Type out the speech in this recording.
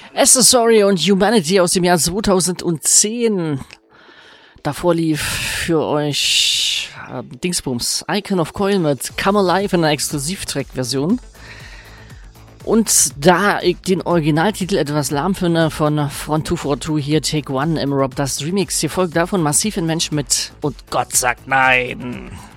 Accessory und Humanity aus dem Jahr 2010. Davor lief für euch Dingsbums Icon of Coil mit Come Alive in einer Exklusivtrack-Version. Und da ich den Originaltitel etwas lahm finde von Front 242 hier Take One im Rob Dust Remix, hier folgt davon Massive Invention mit Und Gott sagt nein.